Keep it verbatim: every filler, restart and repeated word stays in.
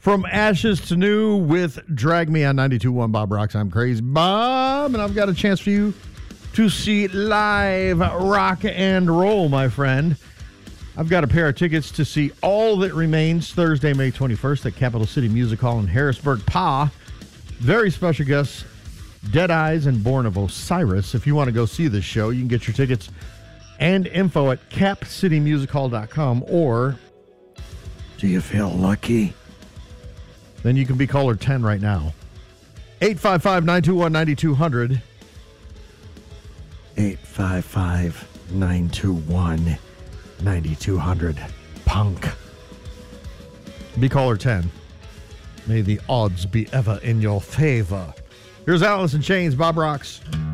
From ashes to new with Drag Me on ninety-two point one Bob Rocks. I'm Crazy Bob, and I've got a chance for you to see live rock and roll, my friend. I've got a pair of tickets to see All That Remains Thursday, May twenty-first at Capital City Music Hall in Harrisburg. P A. Very special guests, Dead Eyes and Born of Osiris. If you want to go see this show, you can get your tickets and info at cap city music hall dot com, or do you feel lucky? Then you can be caller ten right now. eight five five, nine two one, nine two zero zero. eight five five, nine two one, nine two zero zero. Punk. Be caller ten. May the odds be ever in your favor. Here's Alice in Chains, Bob Rocks.